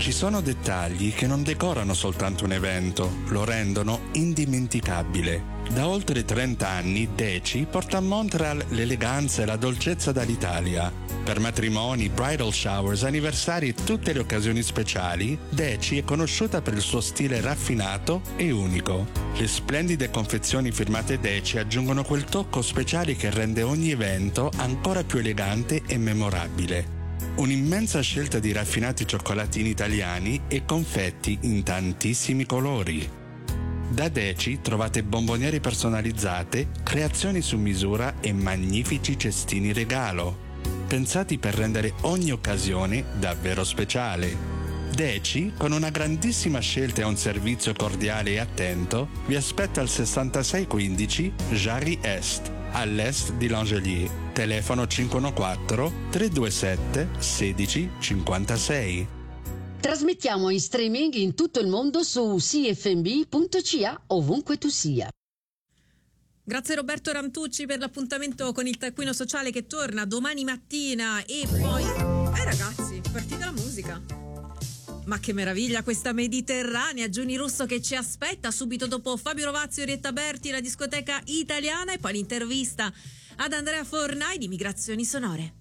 Ci sono dettagli che non decorano soltanto un evento, lo rendono indimenticabile. Da oltre 30 anni Deci porta a Montreal l'eleganza e la dolcezza dall'Italia. Per matrimoni, bridal showers, anniversari e tutte le occasioni speciali, Deci è conosciuta per il suo stile raffinato e unico. Le splendide confezioni firmate Deci aggiungono quel tocco speciale che rende ogni evento ancora più elegante e memorabile. Un'immensa scelta di raffinati cioccolatini italiani e confetti in tantissimi colori. Da Deci trovate bomboniere personalizzate, creazioni su misura e magnifici cestini regalo, pensati per rendere ogni occasione davvero speciale. Deci, con una grandissima scelta e un servizio cordiale e attento, vi aspetta al 6615 Jarry Est, all'est di L'Angelier. Telefono 514-327-1656. Trasmettiamo in streaming in tutto il mondo su cfmb.ca ovunque tu sia. Grazie Roberto Rantucci per l'appuntamento con il Taccuino Sociale che torna domani mattina e poi... ragazzi, è partita la musica. Ma che meraviglia questa Mediterranea, Giuni Russo che ci aspetta subito dopo Fabio Rovazzi e Orietta Berti, la discoteca italiana e poi l'intervista ad Andrea Fornai di Migrazioni Sonore.